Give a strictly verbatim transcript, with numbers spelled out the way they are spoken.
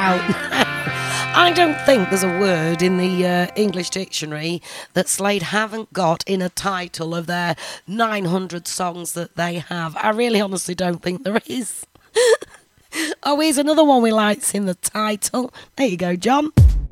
out. I don't think there's a word in the uh, English dictionary that Slade haven't got in a title of their nine hundred songs that they have. I really honestly don't think there is. Oh, here's another one we likes in the title. There you go, John.